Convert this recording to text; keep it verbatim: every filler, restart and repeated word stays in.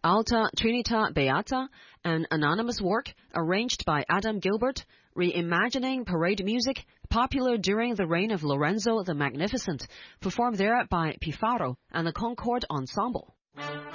Alta Trinita Beata, an anonymous work arranged by Adam Gilbert, reimagining parade music popular during the reign of Lorenzo the Magnificent, performed there by Pifaro and the Concord Ensemble.